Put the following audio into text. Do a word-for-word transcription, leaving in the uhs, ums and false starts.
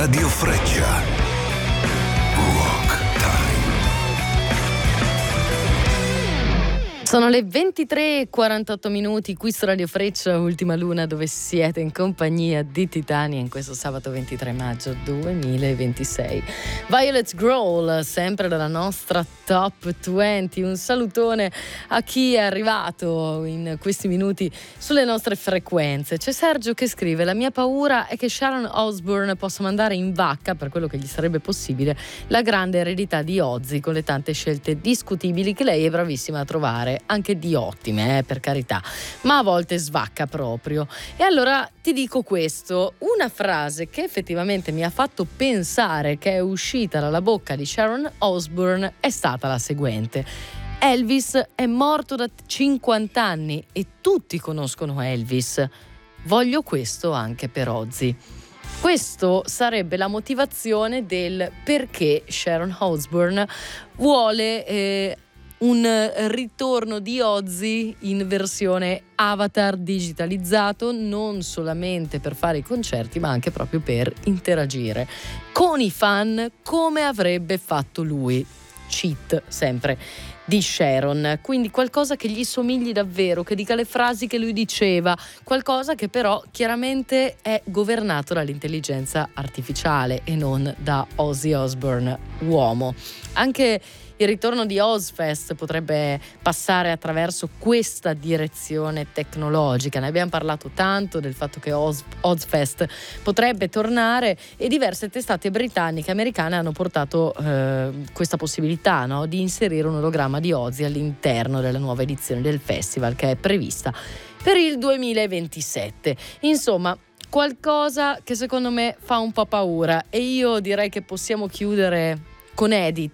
Radio Freccia. Rock Time. Sono le ventitré e quarantotto minuti qui su Radio Freccia, Ultima Luna, dove siete in compagnia di Titania in questo sabato ventitré maggio duemilaventisei. Violet Growl, sempre dalla nostra Top venti. Un salutone a chi è arrivato in questi minuti sulle nostre frequenze. C'è Sergio che scrive: la mia paura è che Sharon Osbourne possa mandare in vacca, per quello che gli sarebbe possibile, la grande eredità di Ozzy, con le tante scelte discutibili che lei è bravissima a trovare, anche di ottime, eh, per carità, ma a volte svacca proprio. E allora ti dico questo: una frase che effettivamente mi ha fatto pensare che è uscita dalla bocca di Sharon Osbourne è stata la seguente: Elvis è morto da cinquanta anni e tutti conoscono Elvis. Voglio questo anche per Ozzy. Questo sarebbe la motivazione del perché Sharon Osbourne vuole eh, un ritorno di Ozzy in versione avatar digitalizzato, non solamente per fare i concerti, ma anche proprio per interagire con i fan come avrebbe fatto lui. Cheat, sempre di Sharon, quindi qualcosa che gli somigli davvero, che dica le frasi che lui diceva, qualcosa che però chiaramente è governato dall'intelligenza artificiale e non da Ozzy Osbourne uomo. Anche il ritorno di Ozzfest potrebbe passare attraverso questa direzione tecnologica. Ne abbiamo parlato tanto del fatto che Oz, Ozzfest potrebbe tornare, e diverse testate britanniche e americane hanno portato eh, questa possibilità, no? Di inserire un ologramma di Ozzy all'interno della nuova edizione del festival, che è prevista per il duemilaventisette. Insomma, qualcosa che secondo me fa un po' paura, e io direi che possiamo chiudere con Edith